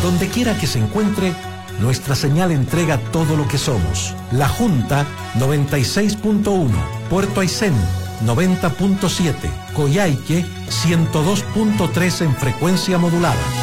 Donde quiera que se encuentre, nuestra señal entrega todo lo que somos. La Junta 96.1, Puerto Aysén 90.7, Coyhaique 102.3 en frecuencia modulada.